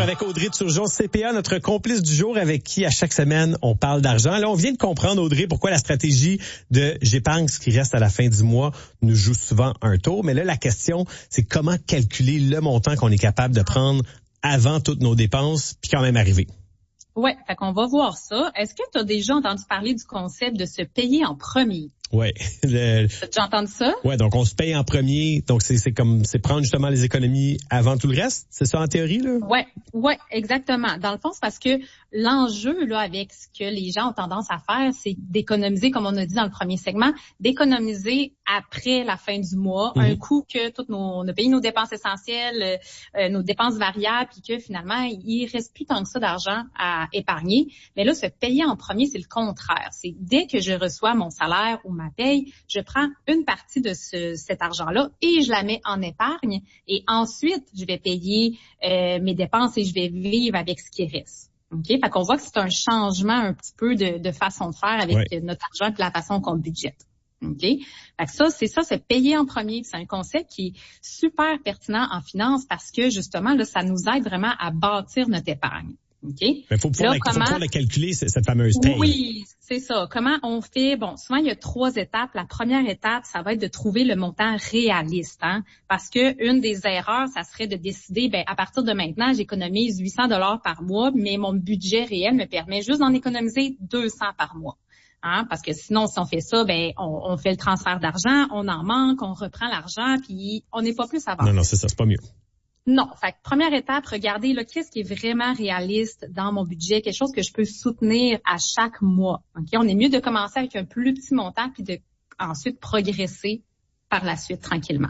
avec Audrey Turgeon, CPA, notre complice du jour avec qui, à chaque semaine, on parle d'argent. Là, on vient de comprendre, Audrey, pourquoi la stratégie de j'épargne ce qui reste à la fin du mois nous joue souvent un tour. Mais là, la question, c'est comment calculer le montant qu'on est capable de prendre avant toutes nos dépenses, puis quand même arriver. Ouais, fait qu'on va voir ça. Est-ce que tu as déjà entendu parler du concept de se payer en premier? Ouais. T'as déjà entendu ça? Ouais, donc on se paye en premier. Donc c'est prendre justement les économies avant tout le reste. C'est ça en théorie, là? Ouais, exactement. Dans le fond, c'est parce que l'enjeu, là, avec ce que les gens ont tendance à faire, c'est d'économiser, comme on a dit dans le premier segment, d'économiser après la fin du mois, un coup que on a payé nos dépenses essentielles, nos dépenses variables, puis que finalement, il reste plus tant que ça d'argent à épargner. Mais là, se payer en premier, c'est le contraire. C'est dès que je reçois mon salaire ou ma paye, je prends une partie de cet argent-là et je la mets en épargne. Et ensuite, je vais payer mes dépenses et je vais vivre avec ce qui reste. OK? Fait qu'on voit que c'est un changement un petit peu de façon de faire avec notre argent et la façon qu'on budgète. OK? Fait que ça, c'est payer en premier. C'est un concept qui est super pertinent en finance parce que justement, là, ça nous aide vraiment à bâtir notre épargne. OK? Mais faut pouvoir la calculer, cette fameuse paye. Oui, c'est ça. Comment on fait? Bon, souvent, il y a 3 étapes. La première étape, ça va être de trouver le montant réaliste, hein. Parce que une des erreurs, ça serait de décider, à partir de maintenant, j'économise 800 $ par mois, mais mon budget réel me permet juste d'en économiser 200 par mois. Hein, parce que sinon, si on fait ça, on fait le transfert d'argent, on en manque, on reprend l'argent, puis on n'est pas plus avancé. Non, c'est ça, c'est pas mieux. Non. Fait que première étape, regardez là, qu'est-ce qui est vraiment réaliste dans mon budget, quelque chose que je peux soutenir à chaque mois. OK? On est mieux de commencer avec un plus petit montant puis de ensuite progresser par la suite tranquillement.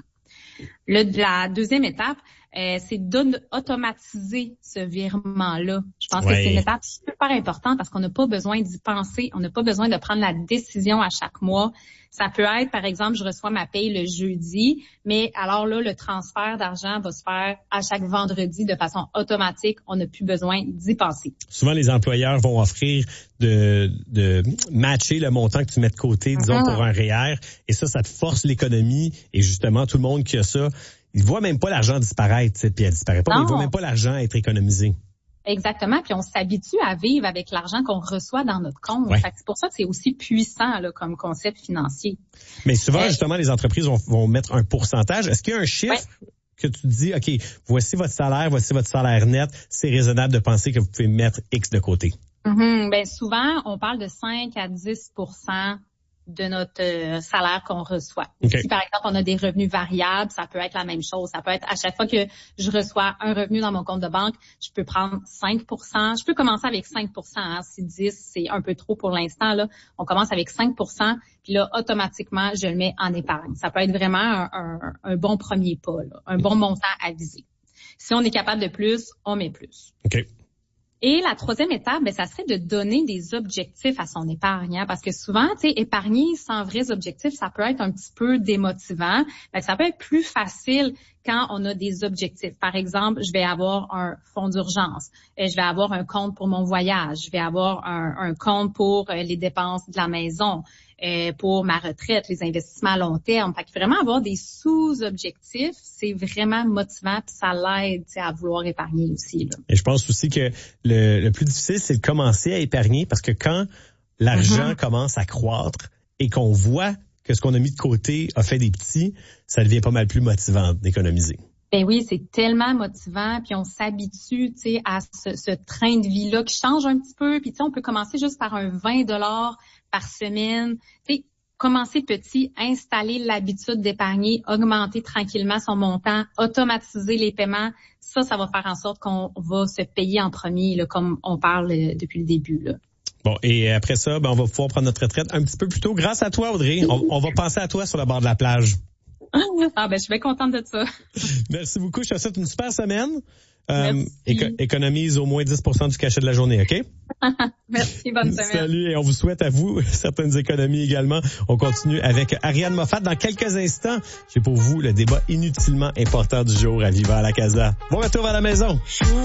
La deuxième étape, c'est d'automatiser ce virement-là. Je pense que c'est une étape super importante parce qu'on n'a pas besoin d'y penser, on n'a pas besoin de prendre la décision à chaque mois. Ça peut être, par exemple, je reçois ma paye le jeudi, mais alors là, le transfert d'argent va se faire à chaque vendredi de façon automatique. On n'a plus besoin d'y penser. Souvent, les employeurs vont offrir de matcher le montant que tu mets de côté, disons, pour un REER. Et ça te force l'économie. Et justement, tout le monde qui a ça, il voit même pas l'argent disparaître, puis elle disparaît pas, mais il voit même pas l'argent être économisé. Exactement, puis on s'habitue à vivre avec l'argent qu'on reçoit dans notre compte. Fait que c'est pour ça que c'est aussi puissant là, comme concept financier. Mais souvent, justement, les entreprises vont mettre un pourcentage. Est-ce qu'il y a un chiffre que tu dis, OK, voici votre salaire net, c'est raisonnable de penser que vous pouvez mettre X de côté? Souvent, on parle de 5 à 10% de notre salaire qu'on reçoit. Si, par exemple, on a des revenus variables, ça peut être la même chose. Ça peut être à chaque fois que je reçois un revenu dans mon compte de banque, je peux prendre 5%. Je peux commencer avec 5%. Hein, si 10, c'est un peu trop pour l'instant. Là, on commence avec 5%, puis là, automatiquement, je le mets en épargne. Ça peut être vraiment un bon premier pas, là, un bon montant à viser. Si on est capable de plus, on met plus. OK. Et la troisième étape, ça serait de donner des objectifs à son épargne, hein, parce que souvent, épargner sans vrais objectifs, ça peut être un petit peu démotivant. Ça peut être plus facile quand on a des objectifs. Par exemple, je vais avoir un fonds d'urgence, je vais avoir un compte pour mon voyage, je vais avoir un compte pour les dépenses de la maison, pour ma retraite, les investissements à long terme. Fait que vraiment avoir des sous-objectifs, c'est vraiment motivant puis ça l'aide à vouloir épargner aussi. Là. Et je pense aussi que le plus difficile, c'est de commencer à épargner parce que quand l'argent commence à croître et qu'on voit que ce qu'on a mis de côté a fait des petits, ça devient pas mal plus motivant d'économiser. Oui, c'est tellement motivant, puis on s'habitue, à ce train de vie-là qui change un petit peu, puis on peut commencer juste par un 20 $ par semaine, commencer petit, installer l'habitude d'épargner, augmenter tranquillement son montant, automatiser les paiements, ça va faire en sorte qu'on va se payer en premier, là, comme on parle depuis le début, là. Bon, et après ça, on va pouvoir prendre notre retraite un petit peu plus tôt. Grâce à toi, Audrey, on va penser à toi sur le bord de la plage. Je suis bien contente de ça. Merci beaucoup. Je te souhaite une super semaine. Économise au moins 10% du cachet de la journée, OK? Merci, bonne semaine. Salut, et on vous souhaite à vous certaines économies également. On continue avec Ariane Moffat dans quelques instants. J'ai pour vous le débat inutilement important du jour à Viva la Casa. Bon retour à la maison.